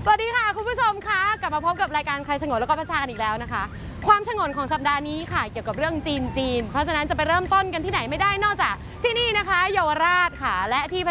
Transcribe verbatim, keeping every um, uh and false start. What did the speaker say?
สวัสดีค่ะคุณผู้ชมคะกลับมาพบกับรายการใครฉงนแล้วก็ประชากันอีกแล้วนะคะความฉงนของสัปดาห์นี้ค่ะเกี่ยวกับเรื่องจีนจีนเพราะฉะนั้นจะไปเริ่มต้นกันที่ไหนไม่ได้นอกจากที่นี่นะคะเยาวราชค่ะและที่